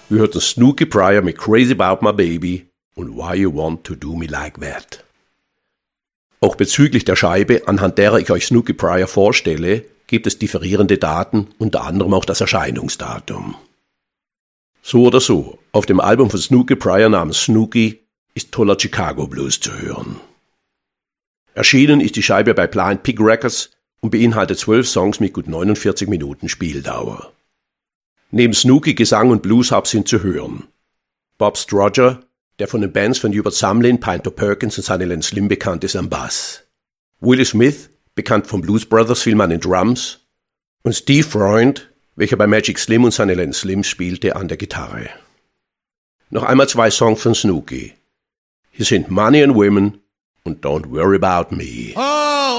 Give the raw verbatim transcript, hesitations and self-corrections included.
Wir hörten Snooky Pryor mit Crazy About My Baby und Why You Want to Do Me Like That. Auch bezüglich der Scheibe, anhand derer ich euch Snooky Pryor vorstelle, gibt es differierende Daten, unter anderem auch das Erscheinungsdatum. So oder so, auf dem Album von Snooky Pryor namens Snooky ist toller Chicago Blues zu hören. Erschienen ist die Scheibe bei Blind Pig Records und beinhaltet zwölf Songs mit gut neunundvierzig Minuten Spieldauer. Neben Snooky Gesang und Blues-Hub sind zu hören Bob Strowger, der von den Bands von Hubert Sumlin, Pinto Perkins und Sonny Len Slim bekannt ist, am Bass. Willie Smith, bekannt vom Blues Brothers Film an den Drums, und Steve Freund, welcher bei Magic Slim und Sonny Len Slim spielte, an der Gitarre. Noch einmal zwei Songs von Snooky. Hier sind Money and Women und Don't Worry About Me. Oh,